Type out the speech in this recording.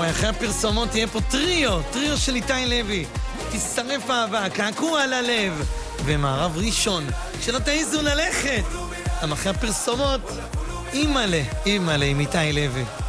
אחרי הפרסומות תהיה פה טריו של איתי לוי. תשרף אהבה, קעקוע על הלב, ומערב ראשון, שלא תעיזו ללכת. אחרי הפרסומות, אימאלה עם איתי לוי.